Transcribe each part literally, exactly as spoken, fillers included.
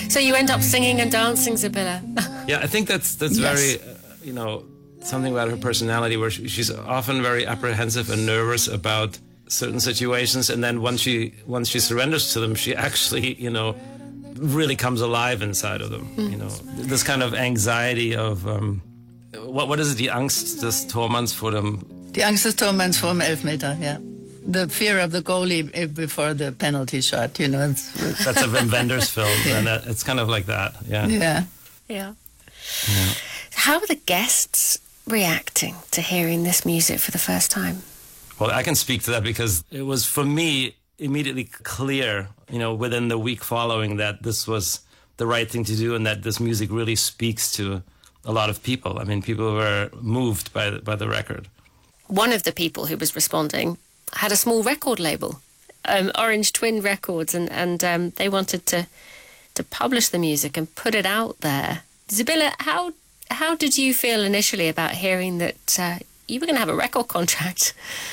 So you end up singing and dancing, Sibylle. Yeah, I think that's that's Yes. very, uh, you know, something about her personality where she, she's often very apprehensive and nervous about certain situations, and then once she once she surrenders to them, she actually, you know, really comes alive inside of them. Mm. You know, this kind of anxiety of um, what what is it? Die Angst des Tormanns vor dem. Die Angst des Tormanns vor dem Elfmeter. Yeah. The fear of the goalie before the penalty shot, you know. It's, That's a Wim Wenders film, yeah. And that, it's kind of like that, yeah. Yeah. Yeah. Yeah. How are the guests reacting to hearing this music for the first time? Well, I can speak to that because it was, for me, immediately clear, you know, within the week following that this was the right thing to do and that this music really speaks to a lot of people. I mean, people were moved by the, by the record. One of the people who was responding had a small record label, um, Orange Twin Records, and, and um, they wanted to to publish the music and put it out there. Sibylle, how how did you feel initially about hearing that uh, you were going to have a record contract?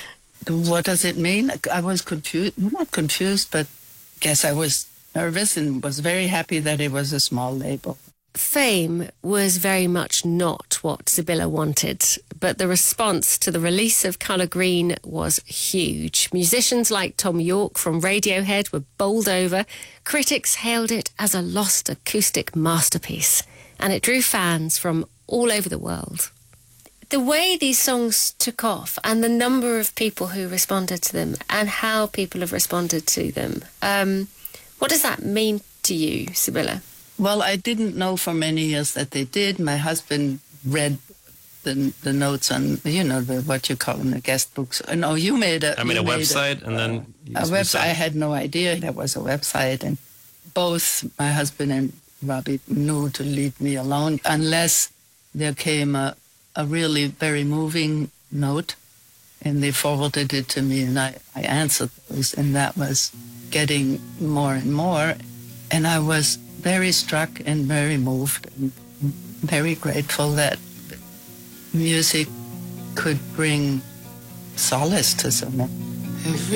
What does it mean? I was confused, not confused, but guess I was nervous and was very happy that it was a small label. Fame was very much not what Sibylle wanted, but the response to the release of Colour Green was huge. Musicians like Thom Yorke from Radiohead were bowled over. Critics hailed it as a lost acoustic masterpiece, and it drew fans from all over the world. The way these songs took off and the number of people who responded to them and how people have responded to them, um, what does that mean to you, Sibylle? Well, I didn't know for many years that they did. My husband read the the notes on, you know, the what you call them, the guest books. Oh, no, you made a... I made a made website a, and then... A website. I had no idea there was a website. And both my husband and Robbie knew to leave me alone unless there came a, a really very moving note. And they forwarded it to me and I, I answered those. And that was getting more and more. And I was very struck and very moved and very grateful that music could bring solace to someone.